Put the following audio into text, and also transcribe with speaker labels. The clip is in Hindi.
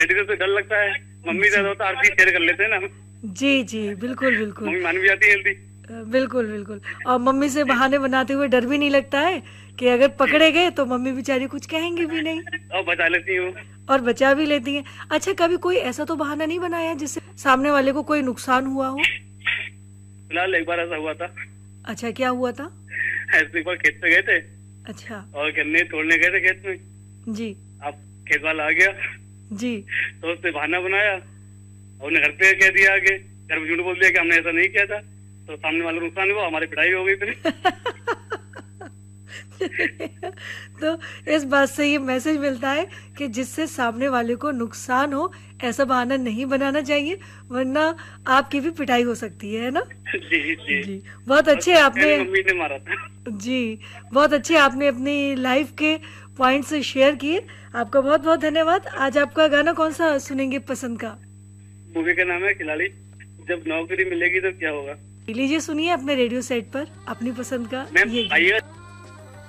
Speaker 1: से तो डर लगता है, मम्मी से तो आरती शेयर कर लेते हैं ना।
Speaker 2: जी जी, बिल्कुल बिल्कुल।
Speaker 1: मम्मी मान भी जाती है जल्दी।
Speaker 2: बिल्कुल बिल्कुल। और मम्मी से बहाने बनाते हुए डर भी नहीं लगता है कि अगर पकड़े गए तो मम्मी बेचारी कुछ कहेंगी भी नहीं,
Speaker 1: और बचा लेती हूँ।
Speaker 2: और बचा भी लेती हैं। अच्छा, कभी कोई ऐसा तो बहाना नहीं बनाया जिससे सामने वाले को कोई नुकसान हुआ हो?
Speaker 1: फिलहाल एक बार ऐसा हुआ था।
Speaker 2: अच्छा, क्या हुआ था?
Speaker 1: ऐसे एक बार खेत पे गए थे।
Speaker 2: अच्छा।
Speaker 1: और गन्ने तोड़ने गए थे खेत में।
Speaker 2: जी।
Speaker 1: अब खेत वाला आ गया
Speaker 2: जी।
Speaker 1: तो उसने बहाना बनाया और उन्हें घर पे कह दिया, आगे घर में झूठ बोल दिया कि हमने ऐसा नहीं किया था। तो सामने वाला नुकसान हुआ, हमारी पिटाई हो गई फिर।
Speaker 2: तो इस बात से ये मैसेज मिलता है कि जिससे सामने वाले को नुकसान हो ऐसा बहाना नहीं बनाना चाहिए, वरना आपकी भी पिटाई हो सकती है ना?
Speaker 1: जी जी
Speaker 2: जी, बहुत अच्छे आपने।
Speaker 1: मम्मी ने मारा था।
Speaker 2: जी, बहुत अच्छे आपने अपनी लाइफ के पॉइंट्स शेयर किए। आपका बहुत बहुत धन्यवाद। आज आपका गाना कौन सा सुनेंगे पसंद का?
Speaker 1: मूवी का नाम है खिलाड़ी। जब नौकरी मिलेगी तो क्या होगा।
Speaker 2: लीजिए, सुनिए अपने रेडियो सेट पर अपनी पसंद का
Speaker 1: मैम
Speaker 2: ये गीत।
Speaker 1: आइएगा।